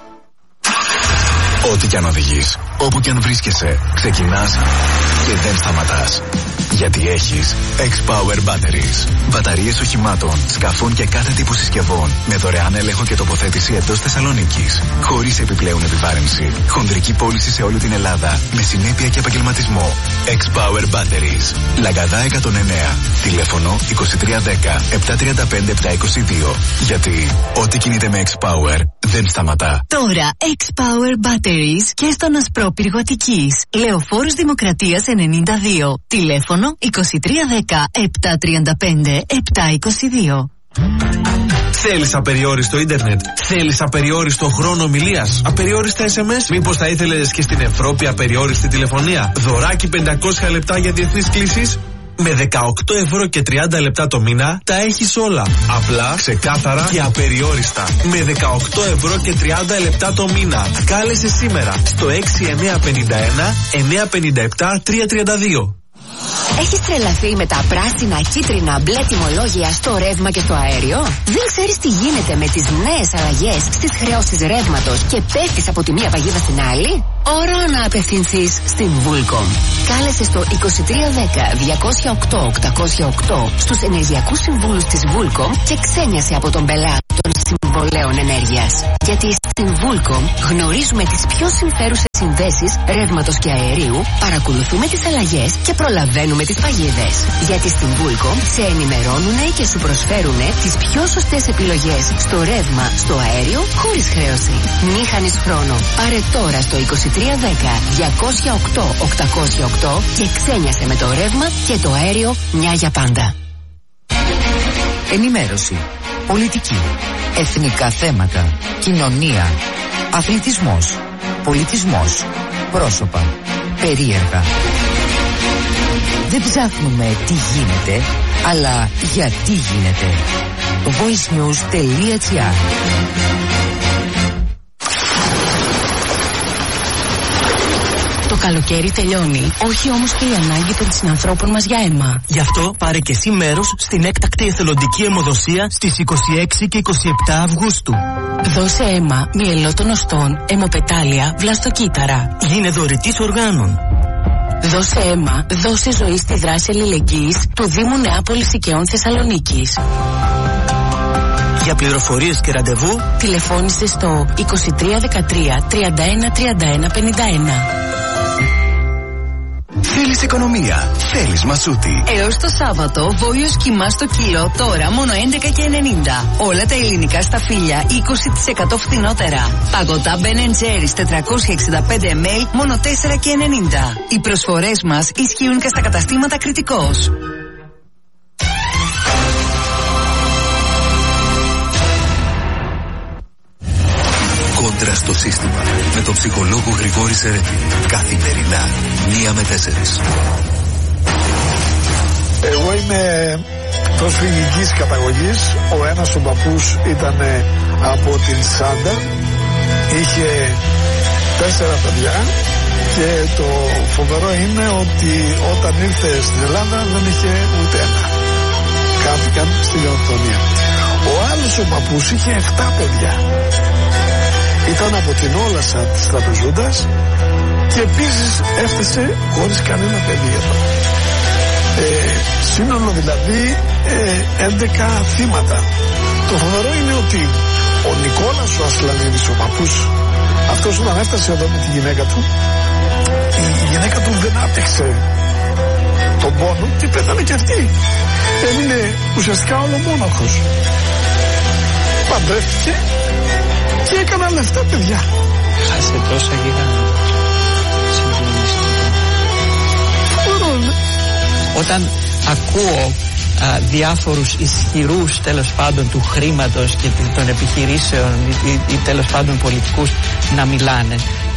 Ό,τι κι αν οδηγείς, όπου κι αν βρίσκεσαι, ξεκινάς και δεν σταματάς. Γιατί έχεις X-Power Batteries. Μπαταρίες οχημάτων, σκαφών και κάθε τύπου συσκευών με δωρεάν έλεγχο και τοποθέτηση εντός Θεσσαλονίκης. Χωρίς επιπλέον επιβάρυνση. Χονδρική πώληση σε όλη την Ελλάδα. Με συνέπεια και επαγγελματισμό. X-Power Batteries. Λαγκαδά 109. Τηλέφωνο 2310 735 722. Γιατί ό,τι κινείται με X-Power δεν σταματά. Τώρα X-Power Batteries και στον Ασπρόπυργο Αττικής. Λεωφόρος Δημοκρατίας 92. Τηλέφωνο 2310 735 722. Θέλεις απεριόριστο ίντερνετ? Θέλεις απεριόριστο χρόνο ομιλίας? Απεριόριστα SMS? Μήπως θα ήθελες και στην Ευρώπη απεριόριστη τηλεφωνία? Δωράκι 500 λεπτά για διεθνείς κλήσεις? Με 18 ευρώ και 30 λεπτά το μήνα τα έχεις όλα. Απλά, ξεκάθαρα και απεριόριστα. Με 18 ευρώ και 30 λεπτά το μήνα. Κάλεσε σήμερα στο 6951 957 332. Έχεις τρελαθεί με τα πράσινα, κίτρινα, μπλε τιμολόγια στο ρεύμα και στο αέριο? Δεν ξέρεις τι γίνεται με τις νέες αλλαγές στις χρεώσεις ρεύματος και πέφτεις από τη μία παγίδα στην άλλη? Ώρα να απευθυνθείς στην Vulcom. Κάλεσε στο 2310 208 808 στους ενεργειακούς συμβούλους της Vulcom και ξένιασε από τον πελάτη των συμβολέων ενέργειας. Γιατί στην Vulcom γνωρίζουμε τις πιο συμφέρουσες συνδέσεις ρεύματος και αερίου, παρακολουθούμε τις αλλαγές και προλαβαίνουμε τις παγίδες. Γιατί στην Vulcom σε ενημερώνουν και σου προσφέρουν τις πιο σωστές επιλογές στο ρεύμα, στο αέριο, χωρίς χρέωση. Μη χάνεις χρόνο. Πάρε τώρα στο 2310 208 808 και ξένιασε με το ρεύμα και το αέριο μια για πάντα. Ενημέρωση, πολιτική, εθνικά θέματα, κοινωνία, αθλητισμός, πολιτισμός, πρόσωπα, περίεργα. Δεν ψάχνουμε τι γίνεται, αλλά γιατί γίνεται. voicenews.gr. Το καλοκαίρι τελειώνει, όχι όμως και η ανάγκη των συνανθρώπων μας για αίμα. Γι' αυτό πάρε και εσύ μέρος στην έκτακτη εθελοντική αιμοδοσία στις 26 και 27 Αυγούστου. Δώσε αίμα μυελό των οστών, αιμοπετάλια, βλαστοκύτταρα. Γίνε δωρητής οργάνων. Δώσε αίμα, δώσε ζωή στη δράση αλληλεγγύης του Δήμου Νεάπολης Οικαιών Θεσσαλονίκης. Για πληροφορίες και ραντεβού τηλεφώνησε στο 2313 31 31 51. Θέλεις οικονομία, θέλεις Μασούτη. Έως το Σάββατο, βόλιος κιμά στο κιλό, τώρα μόνο 11,90. Όλα τα ελληνικά σταφύλια 20% φθηνότερα. Παγωτά Ben & Jerry's 465 ml, μόνο 4,90. Οι προσφορές μας ισχύουν και στα καταστήματα Κρητικός. Κόντρα στο σύστημα με τον ψυχολόγο Γρηγόρη Σερέτη. Καθημερινά 1 με 4. Εγώ είμαι προσφυγικής καταγωγής. Ο ένας ο παππούς ήταν από την Σάντα. Είχε 4 παιδιά. Και το φοβερό είναι ότι όταν ήρθε στην Ελλάδα δεν είχε ούτε ένα. Κάφηκαν στη γενοκτονία. Ο άλλος ο παππούς είχε 7 παιδιά. Ήταν από την Όλασσα της Τραπεζούντας και επίσης έφτασε χωρίς κανένα παιδί εδώ. Σύνολο δηλαδή 11 θύματα. Το φοβερό είναι ότι ο Νικόλας ο Ασλανίδης, ο παππούς, αυτός όταν έφτασε εδώ με τη γυναίκα του, η γυναίκα του δεν άπτυξε τον πόνο και πέθανε και αυτή. Έμεινε ουσιαστικά ολομόναχος. Παντρεύτηκε και έκανα λεφτά, παιδιά. Χάσε τόσα γίγαντα. Όταν ακούω διάφορους ισχυρούς τέλος πάντων του χρήματος και των επιχειρήσεων ή τέλος πάντων πολιτικούς να μιλάνε,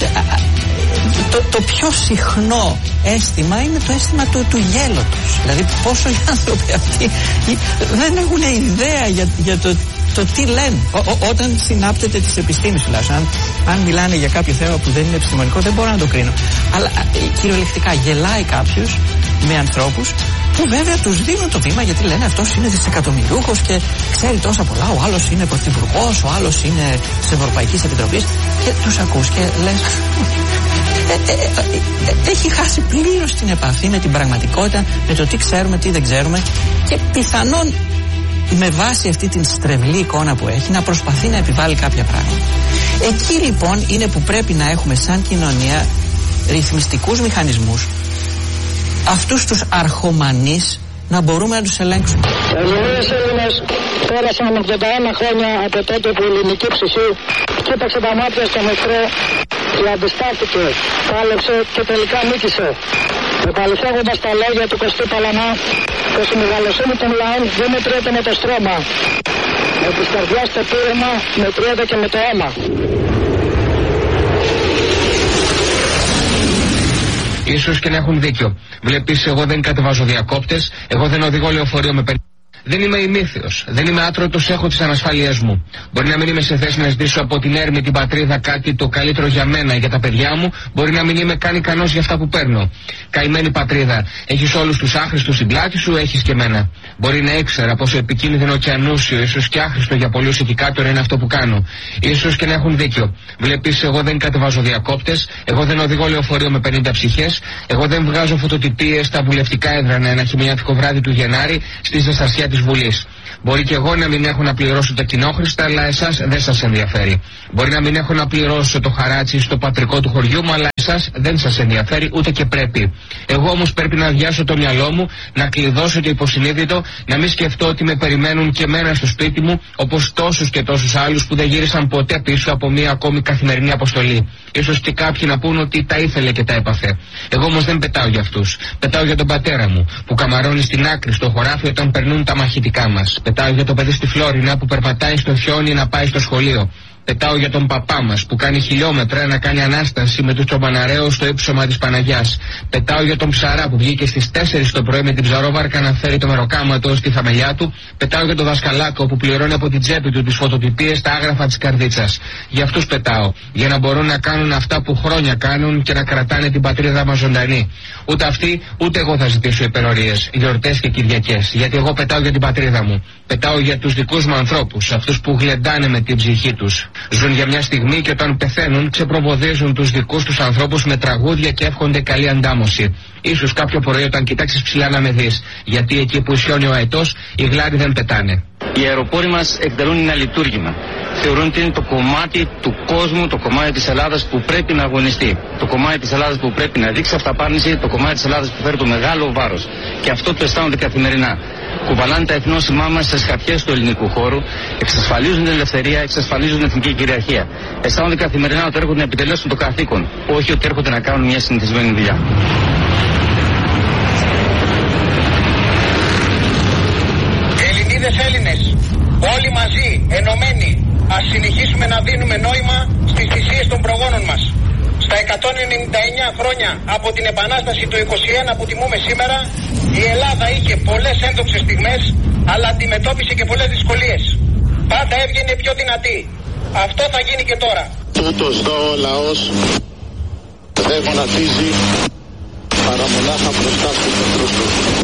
το πιο συχνό αίσθημα είναι το αίσθημα του γέλωτος. Δηλαδή πόσο οι άνθρωποι αυτοί δεν έχουν ιδέα για το τι λένε. Όταν συνάπτεται τις επιστήμες τουλάχιστον, αν μιλάνε για κάποιο θέμα που δεν είναι επιστημονικό, δεν μπορώ να το κρίνω. Αλλά κυριολεκτικά γελάει κάποιος με ανθρώπους που βέβαια τους δίνουν το βήμα, γιατί λένε αυτός είναι δισεκατομμυριούχος και ξέρει τόσα πολλά, ο άλλος είναι πρωθυπουργός, ο άλλος είναι της Ευρωπαϊκής Επιτροπής, και τους ακούς και λες έχει χάσει πλήρως την επαφή με την πραγματικότητα, με το τι ξέρουμε, τι δεν ξέρουμε, και πιθανόν με βάση αυτή την στρεβλή εικόνα που έχει να προσπαθεί να επιβάλλει κάποια πράγματα. Εκεί λοιπόν είναι που πρέπει να έχουμε σαν κοινωνία ρυθμιστικούς μηχανισμούς, αυτούς τους αρχομανείς να μπορούμε να τους ελέγξουμε. Ελληνίες Έλληνες πέρασαν 81 χρόνια από τότε που η ελληνική ψυχή κοίταξε τα μάτια στο μικρό και αντιστάθηκε, πάλεψε και τελικά νίκησε. Επαληθεύοντας τα λόγια του Κωστή Παλαμά, πως η μεγαλοσύνη των λαών δεν μετριέται με το στρώμα. Με της καρδιάς το πείρεμα μετριέται και με το αίμα. Ίσως και να έχουν δίκιο. Βλέπεις, εγώ δεν κατεβάζω διακόπτες, εγώ δεν οδηγώ λεωφορείο με Δεν είμαι ημίθεος, δεν είμαι άτρωτος, έχω τις ανασφάλειές μου. Μπορεί να μην είμαι σε θέση να ζητήσω από την έρμη την πατρίδα κάτι το καλύτερο για μένα, για τα παιδιά μου, μπορεί να μην είμαι καν ικανός για αυτά που παίρνω. Καημένη πατρίδα, έχεις όλους τους άχρηστους στην πλάτη σου, έχεις και μένα. Μπορεί να ήξερα πόσο επικίνδυνο και ανούσιο, ίσως και άχρηστο για πολλούς ειδικάτορ είναι αυτό που κάνω. Ίσως και να έχουν δίκιο. Βλέπεις, εγώ δεν κατεβάζω διακόπτες, εγώ δεν οδηγώ λεωφορείο με 50 ψυχές, εγώ δεν βγάζω φωτοτυπίες στα βουλευτικά έδρανα ένα χειμωνιάτικο βράδυ του Γενάρη στη ζεστασιά της Βουλής. Μπορεί και εγώ να μην έχω να πληρώσω τα κοινόχρηστα, αλλά εσάς δεν σας ενδιαφέρει. Μπορεί να μην έχω να πληρώσω το χαράτσι στο πατρικό του χωριού μου, αλλά εσάς δεν σας ενδιαφέρει, ούτε και πρέπει. Εγώ όμως πρέπει να αδειάσω το μυαλό μου, να κλειδώσω το υποσυνείδητο, να μην σκεφτώ ότι με περιμένουν και εμένα στο σπίτι μου, όπως τόσους και τόσους άλλους που δεν γύρισαν ποτέ πίσω από μία ακόμη καθημερινή αποστολή. Ίσως και κάποιοι να πούν ότι τα ήθελε και τα έπαθε. Εγώ όμως δεν πετάω για αυτούς. Πετάω για τον πατέρα μου, που καμαρώνει στην άκρη στο χωράφι όταν περνούν τα μαχητικά μας. Πετάω για το παιδί στη Φλόρινα που περπατάει στο χιόνι να πάει στο σχολείο. Πετάω για τον παπά μας που κάνει χιλιόμετρα να κάνει ανάσταση με τους τσομπαναρέους στο ύψωμα της Παναγιάς. Πετάω για τον ψαρά που βγήκε στις 4 το πρωί με την ψαρόβαρκα να φέρει το μεροκάματο στη θαμελιά του. Πετάω για τον δασκαλάκο που πληρώνει από την τσέπη του τις φωτοτυπίες στα άγραφα της καρδίτσας. Για αυτούς πετάω, για να μπορούν να κάνουν αυτά που χρόνια κάνουν και να κρατάνε την πατρίδα μας ζωντανή. Ούτε αυτοί, ούτε εγώ θα ζητήσω υπερορίες, γιορτές και Κυριακές. Γιατί εγώ πετάω για την πατρίδα μου. Πετάω για τους δικούς μου ανθρώπους, αυτούς που γλεντάνε με την ψυχή τους. Ζουν για μια στιγμή και όταν πεθαίνουν ξεπροβοδίζουν τους δικούς τους ανθρώπους με τραγούδια και εύχονται καλή αντάμωση. Ίσως κάποιο πρωί όταν κοιτάξεις ψηλά να με δεις, γιατί εκεί που ισιώνει ο αετός οι γλάροι δεν πετάνε. Οι αεροπόροι μας εκτελούν ένα λειτουργήμα. Θεωρούν ότι είναι το κομμάτι του κόσμου, το κομμάτι της Ελλάδας που πρέπει να αγωνιστεί. Το κομμάτι της Ελλάδας που πρέπει να δείξει αυταπάρνηση, το κομμάτι της Ελλάδας που φέρει το μεγάλο βάρος. Και αυτό το αισθάνονται καθημερινά. Κουβαλάνε τα εθνόσημά μας στις χαρτιές του ελληνικού χώρου, εξασφαλίζουν την ελευθερία, εξασφαλίζουν την εθνική κυριαρχία. Αισθάνονται καθημερινά ότι έρχονται να επιτελέσουν το καθήκον, όχι ότι έρχονται να κάνουν μια συνηθισμένη δουλειά. Ελληνίδες, Έλληνες, όλοι μαζί, ενωμένοι, ας συνεχίσουμε να δίνουμε νόημα στις θυσίες των προγόνων μας. Στα 199 χρόνια από την Επανάσταση του 21 που τιμούμε σήμερα, η Ελλάδα είχε πολλές ένδοξες στιγμές, αλλά αντιμετώπισε και πολλές δυσκολίες. Πάντα έβγαινε πιο δυνατή. Αυτό θα γίνει και τώρα. Τούτος δω ο λαός δεν γονατίζει παρά μονάχα μπροστά στους εχθρούς του.